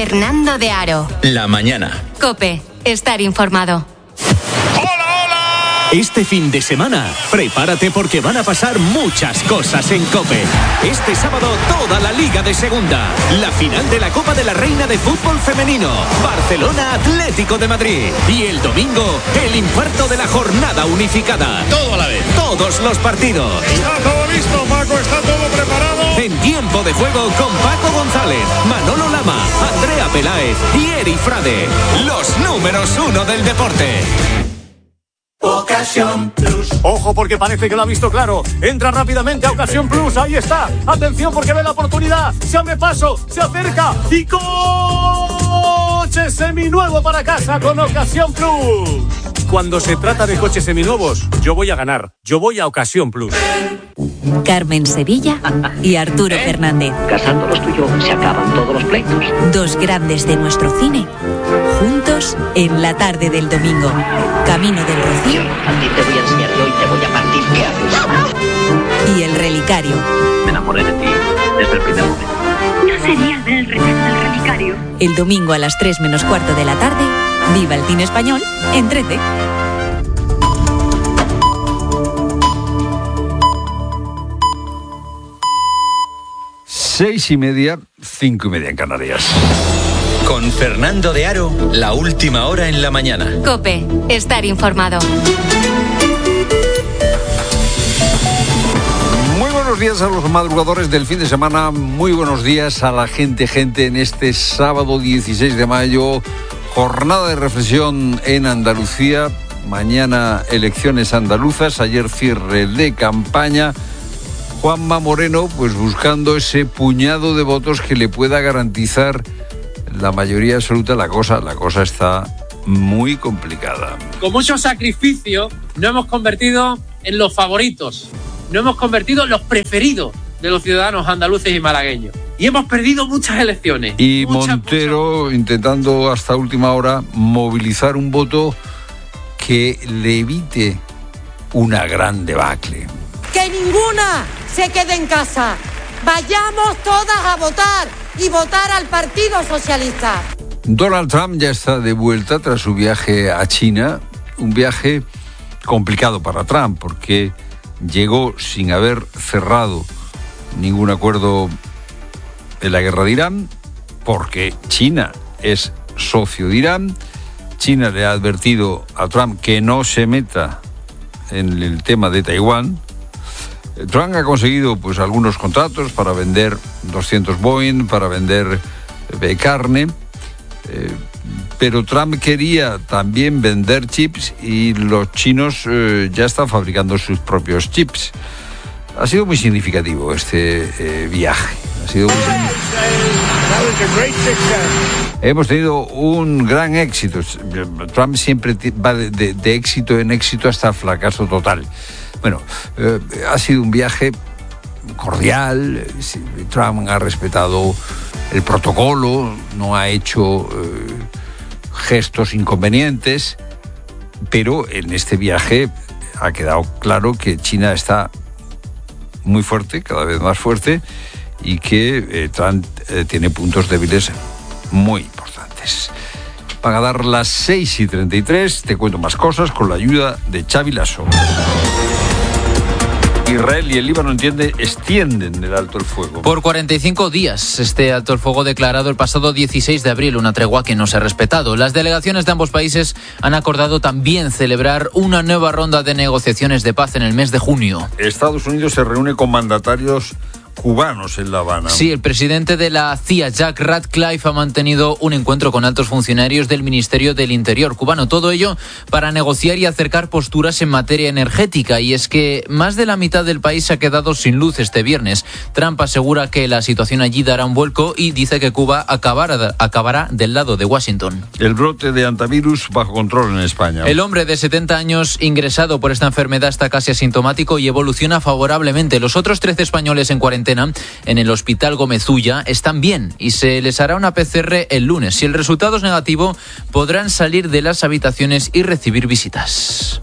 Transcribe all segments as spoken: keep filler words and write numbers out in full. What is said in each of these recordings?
Fernando de Aro. La mañana. COPE. Estar informado. Este fin de semana, prepárate porque van a pasar muchas cosas en COPE. Este sábado, toda la Liga de Segunda. La final de la Copa de la Reina de Fútbol Femenino. Barcelona Atlético de Madrid. Y el domingo, el infarto de la jornada unificada. Todo a la vez. Todos los partidos. Está todo listo, Paco. Está todo preparado. En tiempo de juego con Paco González, Manolo Lama, Andrea Peláez y Eri Frade. Los números uno del deporte. Ocasión Plus. Ojo porque parece que lo ha visto claro. Entra rápidamente a Ocasión Plus. Ahí está. Atención porque ve la oportunidad. Se abre paso. Se acerca. Y coche seminuevo para casa con Ocasión Plus. Cuando se trata de coches seminuevos, yo voy a ganar. Yo voy a Ocasión Plus. Carmen Sevilla y Arturo ¿Eh? Fernández. Casando los tuyos se acaban todos los pleitos. Dos grandes de nuestro cine. Juntos en la tarde del domingo. Camino del Rocío. A ti te voy a enseñar yo y te voy a partir. ¿Qué haces? Y El Relicario. Me enamoré de ti desde el primer momento. ¿No sería el del Relicario? El domingo a las tres menos cuarto de la tarde. Viva el cine español en trece. Seis y media, cinco y media en Canarias. Con Fernando de Aro, la última hora en la mañana. COPE. Estar informado. Muy buenos días a los madrugadores del fin de semana. Muy buenos días a la gente, gente, en este sábado dieciséis de mayo. Jornada de reflexión en Andalucía. Mañana elecciones andaluzas. Ayer cierre de campaña. Juanma Moreno, pues buscando ese puñado de votos que le pueda garantizar la mayoría absoluta. La cosa, la cosa está muy complicada. Con mucho sacrificio nos hemos convertido en los favoritos, nos hemos convertido en los preferidos de los ciudadanos andaluces y malagueños. Y hemos perdido muchas elecciones. Y muchas, Montero muchas... intentando hasta última hora movilizar un voto que le evite una gran debacle. ¡Que ninguna se quede en casa! ¡Vayamos todas a votar y votar al Partido Socialista! Donald Trump ya está de vuelta tras su viaje a China, un viaje complicado para Trump porque llegó sin haber cerrado ningún acuerdo en la guerra de Irán, porque China es socio de Irán. China le ha advertido a Trump que no se meta en el tema de Taiwán. Trump ha conseguido pues algunos contratos para vender doscientos Boeing, para vender eh, carne, eh, pero Trump quería también vender chips y los chinos eh, ya están fabricando sus propios chips. Ha sido muy significativo este eh, viaje. Ha sido muy Hemos tenido un gran éxito. Trump siempre va de, de, de éxito en éxito hasta fracaso total. Bueno, eh, ha sido un viaje cordial. Trump ha respetado el protocolo, no ha hecho eh, gestos inconvenientes, pero en este viaje ha quedado claro que China está muy fuerte, cada vez más fuerte, y que eh, Trump eh, tiene puntos débiles muy importantes. Van a dar las seis y treinta y tres, te cuento más cosas con la ayuda de Xavi Lasso. Israel y el Líbano entiende, extienden el alto el fuego. Por cuarenta y cinco días, este alto el fuego declarado el pasado dieciséis de abril, una tregua que no se ha respetado. Las delegaciones de ambos países han acordado también celebrar una nueva ronda de negociaciones de paz en el mes de junio. Estados Unidos se reúne con mandatarios cubanos en La Habana. Sí, el presidente de la C I A, Jack Ratcliffe, ha mantenido un encuentro con altos funcionarios del Ministerio del Interior cubano. Todo ello para negociar y acercar posturas en materia energética. Y es que más de la mitad del país se ha quedado sin luz este viernes. Trump asegura que la situación allí dará un vuelco y dice que Cuba acabará, acabará del lado de Washington. El brote de antivirus bajo control en España. El hombre de setenta años ingresado por esta enfermedad está casi asintomático y evoluciona favorablemente. Los otros trece españoles en cuarentena en el Hospital Gómez Ulla están bien y se les hará una P C R el lunes. Si el resultado es negativo, podrán salir de las habitaciones y recibir visitas.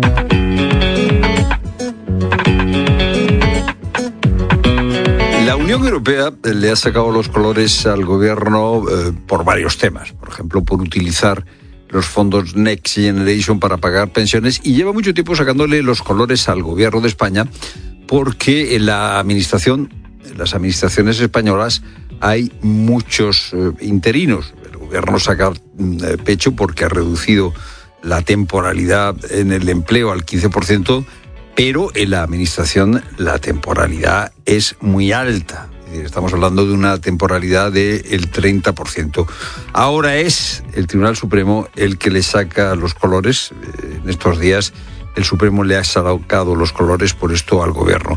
La Unión Unión Europea le ha sacado los colores al gobierno eh, por varios temas. Por ejemplo, por utilizar los fondos Next Generation para pagar pensiones, y lleva mucho tiempo sacándole los colores al gobierno de España porque en la administración, en las administraciones españolas hay muchos eh, interinos. El gobierno saca eh, pecho porque ha reducido la temporalidad en el empleo al quince por ciento, pero en la administración la temporalidad es muy alta. Estamos hablando de una temporalidad del treinta por ciento. Ahora es el Tribunal Supremo el que le saca los colores. En estos días el Supremo le ha sacado los colores por esto al gobierno.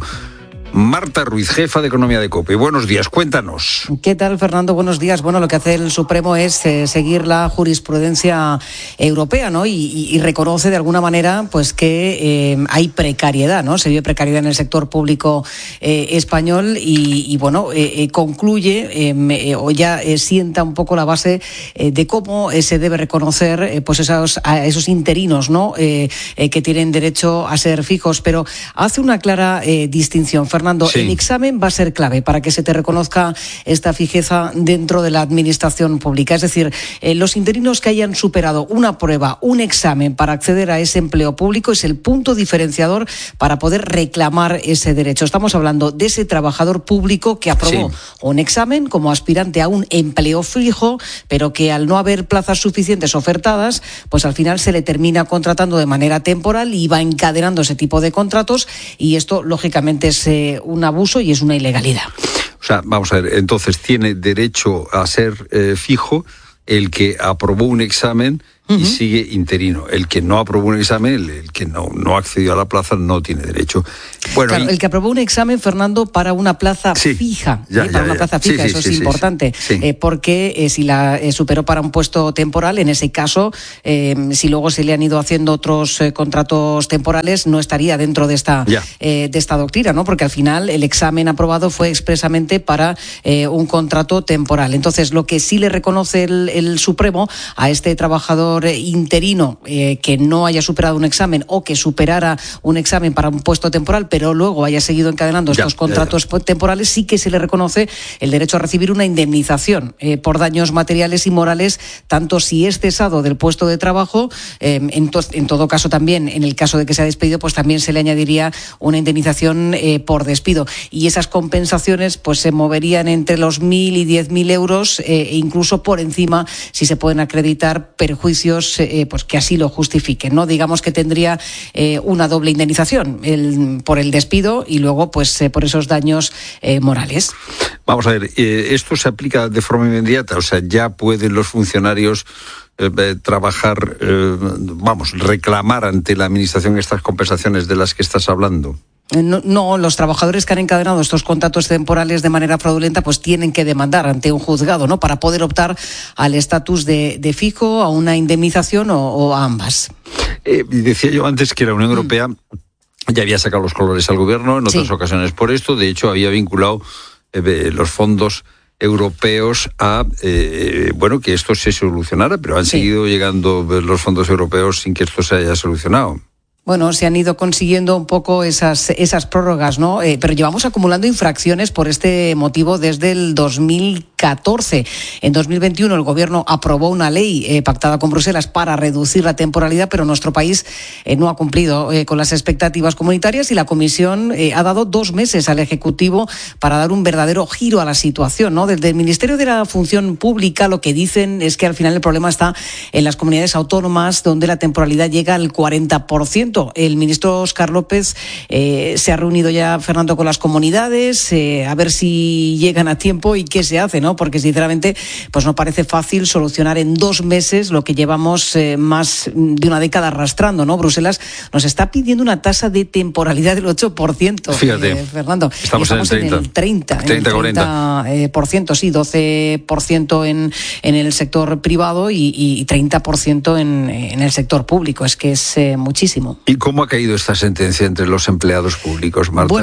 Marta Ruiz, jefa de Economía de COPE. Buenos días, cuéntanos. ¿Qué tal, Fernando? Buenos días. Bueno, lo que hace el Supremo es eh, seguir la jurisprudencia europea, ¿no? Y, y, y reconoce de alguna manera pues que eh, hay precariedad, ¿no? Se vive precariedad en el sector público eh, español y, y bueno, eh, eh, concluye eh, o ya eh, sienta un poco la base eh, de cómo eh, se debe reconocer eh, pues esos, a esos interinos, ¿no? Eh, eh, que tienen derecho a ser fijos, pero hace una clara eh, distinción, Fernando. Fernando, sí. El examen va a ser clave para que se te reconozca esta fijeza dentro de la administración pública. Es decir, eh, los interinos que hayan superado una prueba, un examen para acceder a ese empleo público es el punto diferenciador para poder reclamar ese derecho. Estamos hablando de ese trabajador público que aprobó sí. un examen como aspirante a un empleo fijo, pero que al no haber plazas suficientes ofertadas, pues al final se le termina contratando de manera temporal y va encadenando ese tipo de contratos, y esto lógicamente es eh, un abuso y es una ilegalidad. O sea, vamos a ver, entonces tiene derecho a ser eh, fijo el que aprobó un examen y uh-huh. sigue interino. El que no aprobó un examen, el, el que no, no accedió a la plaza, no tiene derecho. Bueno, claro, y... el que aprobó un examen, Fernando, para una plaza sí, fija, ya, ¿eh? ya, para una ya. plaza fija, sí, eso sí, es sí, importante, sí, sí. Eh, porque eh, si la eh, superó para un puesto temporal, en ese caso, eh, si luego se le han ido haciendo otros eh, contratos temporales, no estaría dentro de esta eh, de esta doctrina, ¿no? Porque al final el examen aprobado fue expresamente para eh, un contrato temporal. Entonces, lo que sí le reconoce el, el Supremo a este trabajador interino Eh, que no haya superado un examen o que superara un examen para un puesto temporal, pero luego haya seguido encadenando ya, estos contratos ya, ya. temporales, sí que se le reconoce el derecho a recibir una indemnización eh, por daños materiales y morales, tanto si es cesado del puesto de trabajo, eh, en, to- en todo caso también, en el caso de que sea despedido, pues también se le añadiría una indemnización eh, por despido. Y esas compensaciones pues se moverían entre los mil y diez mil euros eh, e incluso por encima si se pueden acreditar perjuicios eh, pues que así lo justifiquen, ¿no? Digamos que tendría eh, una doble indemnización, el, por el despido y luego pues eh, por esos daños eh, morales. Vamos a ver, eh, esto se aplica de forma inmediata, o sea, ya pueden los funcionarios eh, eh, trabajar, eh, vamos, reclamar ante la administración estas compensaciones de las que estás hablando. No, no, los trabajadores que han encadenado estos contratos temporales de manera fraudulenta pues tienen que demandar ante un juzgado, ¿no? Para poder optar al estatus de, de fijo, a una indemnización o, o a ambas. Eh, decía yo antes que la Unión Europea mm. ya había sacado los colores al gobierno en otras sí. ocasiones por esto. De hecho, había vinculado eh, los fondos europeos a, eh, bueno, que esto se solucionara, pero han sí. seguido llegando los fondos europeos sin que esto se haya solucionado. Bueno, se han ido consiguiendo un poco esas esas prórrogas, ¿no? Eh, pero llevamos acumulando infracciones por este motivo desde el dos mil catorce. En dos mil veintiuno el Gobierno aprobó una ley eh, pactada con Bruselas para reducir la temporalidad, pero nuestro país eh, no ha cumplido eh, con las expectativas comunitarias y la Comisión eh, ha dado dos meses al Ejecutivo para dar un verdadero giro a la situación, ¿no? Desde el Ministerio de la Función Pública lo que dicen es que al final el problema está en las comunidades autónomas donde la temporalidad llega al cuarenta por ciento. El ministro Óscar López eh, se ha reunido ya, Fernando, con las comunidades, eh, a ver si llegan a tiempo y qué se hace, ¿no? Porque sinceramente pues no parece fácil solucionar en dos meses lo que llevamos eh, más de una década arrastrando, ¿no? Bruselas nos está pidiendo una tasa de temporalidad del ocho por ciento. Fíjate, eh, Fernando. Estamos, estamos en el treinta. En el treinta, treinta, eh, por ciento, sí, doce por ciento en, en el sector privado y, y treinta por ciento en, en el sector público. Es que es eh, muchísimo. ¿Y cómo ha caído esta sentencia entre los empleados públicos, Marta? Bueno,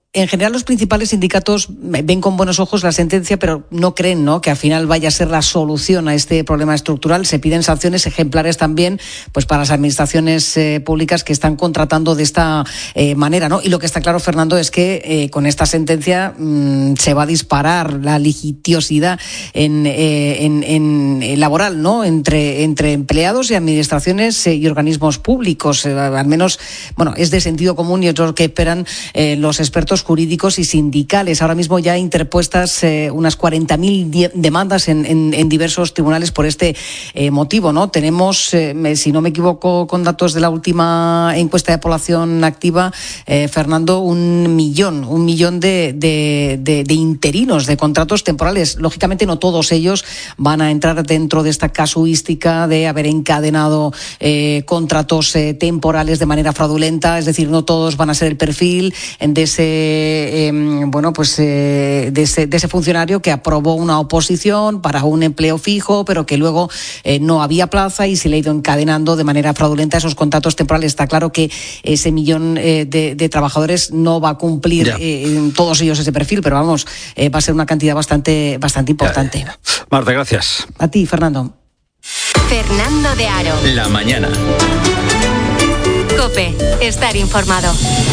En general, los principales sindicatos ven con buenos ojos la sentencia, pero no creen, ¿no?, que al final vaya a ser la solución a este problema estructural. Se piden sanciones ejemplares también, pues, para las administraciones eh, públicas que están contratando de esta eh, manera, ¿no? Y lo que está claro, Fernando, es que eh, con esta sentencia mmm, se va a disparar la litigiosidad en, eh, en, en, en laboral, ¿no?, entre, entre empleados y administraciones eh, y organismos públicos. Eh, al menos, bueno, es de sentido común y es lo que esperan eh, los expertos jurídicos y sindicales. Ahora mismo ya hay interpuestas eh, unas cuarenta mil die- demandas en, en, en diversos tribunales por este eh, motivo, ¿no? Tenemos, eh, me, si no me equivoco, con datos de la última encuesta de población activa, eh, Fernando, un millón, un millón de, de, de, de interinos, de contratos temporales. Lógicamente no todos ellos van a entrar dentro de esta casuística de haber encadenado eh, contratos eh, temporales de manera fraudulenta, es decir, no todos van a ser el perfil de ese Eh, eh, bueno, pues eh, de, ese, de ese funcionario que aprobó una oposición para un empleo fijo, pero que luego eh, no había plaza y se le ha ido encadenando de manera fraudulenta esos contratos temporales. Está claro que ese millón eh, de, de trabajadores no va a cumplir eh, todos ellos ese perfil, pero vamos, eh, va a ser una cantidad bastante, bastante importante. Ya, ya. Marta, gracias. A ti, Fernando. Fernando de Aro. La mañana. COPE. Estar informado.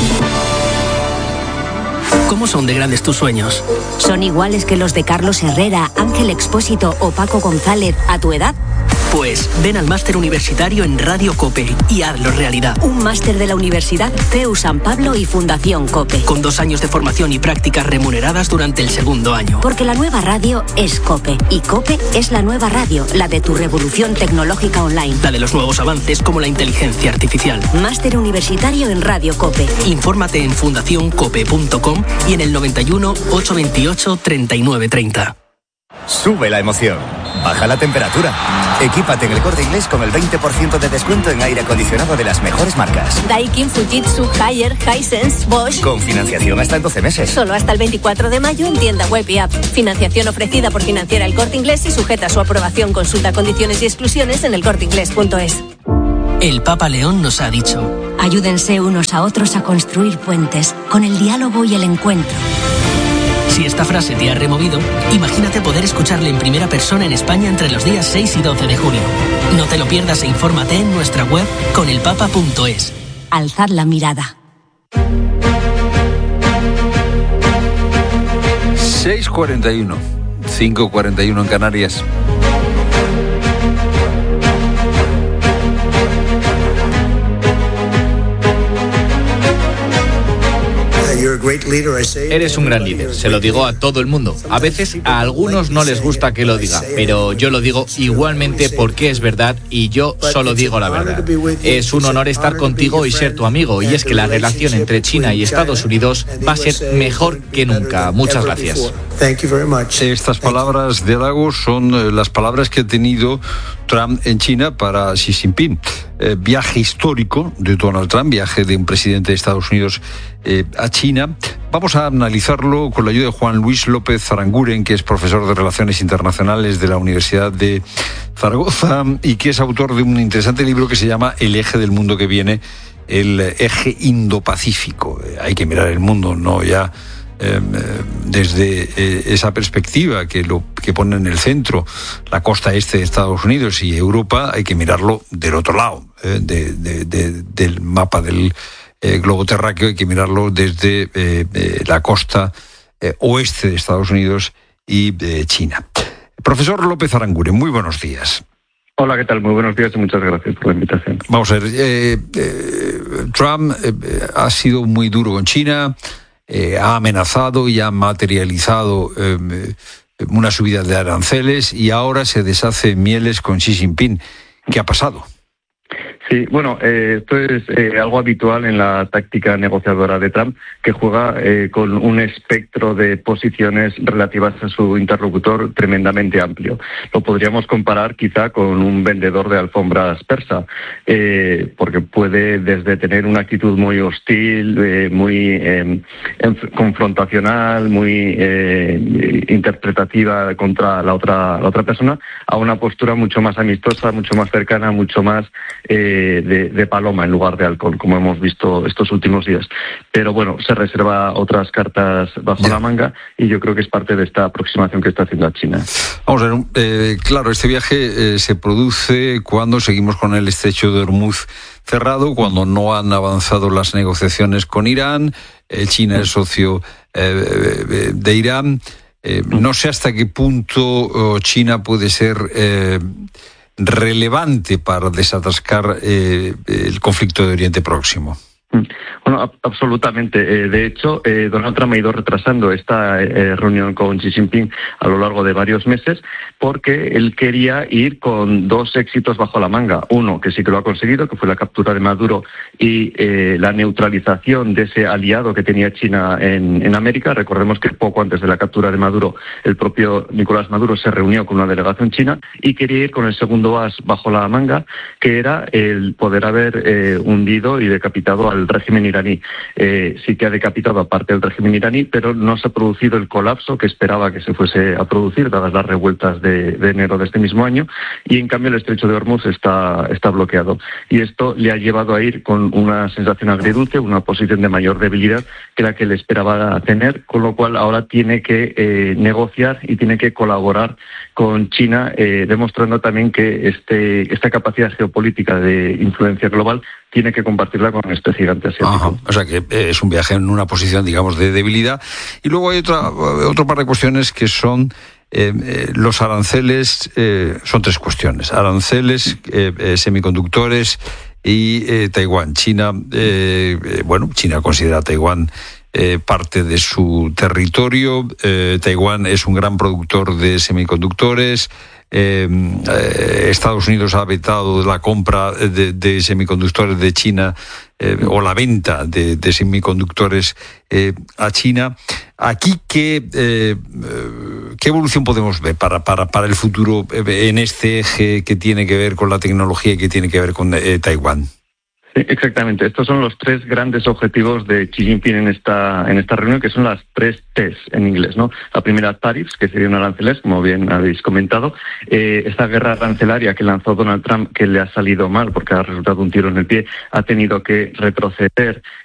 ¿Cómo son de grandes tus sueños? ¿Son iguales que los de Carlos Herrera, Ángel Expósito o Paco González a tu edad? Pues ven al máster universitario en Radio COPE y hazlo realidad. Un máster de la Universidad C E U San Pablo y Fundación COPE. Con dos años de formación y prácticas remuneradas durante el segundo año. Porque la nueva radio es COPE y COPE es la nueva radio, la de tu revolución tecnológica online. La de los nuevos avances como la inteligencia artificial. Máster universitario en Radio COPE. Infórmate en fundación cope punto com y en el noventa y uno, ochocientos veintiocho, treinta y nueve treinta. Sube la emoción, baja la temperatura. Equípate en El Corte Inglés con el veinte por ciento de descuento en aire acondicionado de las mejores marcas. Daikin, Fujitsu, Haier, Hisense, Bosch. Con financiación hasta en doce meses. Solo hasta el veinticuatro de mayo en tienda web y app. Financiación ofrecida por Financiera El Corte Inglés y sujeta a su aprobación. Consulta condiciones y exclusiones en elcorteingles punto es. El Papa León nos ha dicho: ayúdense unos a otros a construir puentes con el diálogo y el encuentro. Si esta frase te ha removido, imagínate poder escucharle en primera persona en España entre los días seis y doce de junio. No te lo pierdas e infórmate en nuestra web con el papa punto es. Alzad la mirada. seis cuarenta y uno, cinco cuarenta y uno en Canarias. Eres un gran líder, se lo digo a todo el mundo. A veces a algunos no les gusta que lo diga, pero yo lo digo igualmente porque es verdad y yo solo digo la verdad. Es un honor estar contigo y ser tu amigo, y es que la relación entre China y Estados Unidos va a ser mejor que nunca. Muchas gracias. Estas palabras de halago son las palabras que ha tenido Trump en China para Xi Jinping. Eh, viaje histórico de Donald Trump, viaje de un presidente de Estados Unidos eh, a China. Vamos a analizarlo con la ayuda de Juan Luis López Aranguren, que es profesor de Relaciones Internacionales de la Universidad de Zaragoza y que es autor de un interesante libro que se llama El eje del mundo que viene, el eje Indo-Pacífico. Eh, hay que mirar el mundo, no ya Eh, desde eh, esa perspectiva que lo que pone en el centro la costa este de Estados Unidos y Europa. Hay que mirarlo del otro lado eh, de, de, de, del mapa del eh, globo terráqueo. Hay que mirarlo desde eh, eh, la costa eh, oeste de Estados Unidos y de China. Profesor López Aranguren, muy buenos días. Hola, ¿qué tal? Muy buenos días y muchas gracias por la invitación. Vamos a ver, eh, eh, Trump eh, ha sido muy duro con China. Eh, ha amenazado y ha materializado eh, una subida de aranceles y ahora se deshace en mieles con Xi Jinping. ¿Qué ha pasado? Sí, bueno, eh, esto es eh, algo habitual en la táctica negociadora de Trump, que juega eh, con un espectro de posiciones relativas a su interlocutor tremendamente amplio. Lo podríamos comparar quizá con un vendedor de alfombras persa, eh, porque puede desde tener una actitud muy hostil, eh, muy eh, confrontacional, muy eh, interpretativa contra la otra, la otra persona, a una postura mucho más amistosa, mucho más cercana, mucho más Eh, de, de, de paloma en lugar de halcón, como hemos visto estos últimos días. Pero bueno, se reserva otras cartas bajo yeah. la manga y yo creo que es parte de esta aproximación que está haciendo a China. Vamos a ver, eh, claro, este viaje eh, se produce cuando seguimos con el estrecho de Hormuz cerrado, cuando no han avanzado las negociaciones con Irán, eh, China es socio eh, de Irán. Eh, no sé hasta qué punto oh, China puede ser eh, relevante para desatascar eh, el conflicto de Oriente Próximo. Bueno, absolutamente. Eh, de hecho, eh, Donald Trump ha ido retrasando esta eh, reunión con Xi Jinping a lo largo de varios meses porque él quería ir con dos éxitos bajo la manga. Uno, que sí que lo ha conseguido, que fue la captura de Maduro y eh, la neutralización de ese aliado que tenía China en, en América. Recordemos que poco antes de la captura de Maduro, el propio Nicolás Maduro se reunió con una delegación china y quería ir con el segundo as bajo la manga, que era el poder haber eh, hundido y decapitado al régimen iraní. Eh, sí que ha decapitado a parte del régimen iraní, pero no se ha producido el colapso que esperaba que se fuese a producir, dadas las revueltas de, de enero de este mismo año, y en cambio el estrecho de Hormuz está, está bloqueado. Y esto le ha llevado a ir con una sensación agridulce, una posición de mayor debilidad que la que le esperaba tener, con lo cual ahora tiene que eh, negociar y tiene que colaborar con China, eh, demostrando también que este, esta capacidad geopolítica de influencia global tiene que compartirla con este gigante asiático. Ajá. O sea que es un viaje en una posición, digamos, de debilidad. Y luego hay otra, otro par de cuestiones que son eh, eh, los aranceles, eh, son tres cuestiones. Aranceles, eh, eh, semiconductores y eh, Taiwán. China, eh, eh, bueno, China considera a Taiwán Eh, parte de su territorio. Eh, Taiwán es un gran productor de semiconductores. Eh, eh, Estados Unidos ha vetado la compra de, de semiconductores de China eh, o la venta de, de semiconductores eh, a China. Aquí, ¿qué, eh, ¿qué evolución podemos ver para, para, para el futuro en este eje que tiene que ver con la tecnología y que tiene que ver con eh, Taiwán? Exactamente, estos son los tres grandes objetivos de Xi Jinping en esta en esta reunión, que son las tres T's en inglés, ¿no? La primera, tariffs, que serían aranceles, como bien habéis comentado. Eh, esta guerra arancelaria que lanzó Donald Trump, que le ha salido mal porque ha resultado un tiro en el pie, ha tenido que retroceder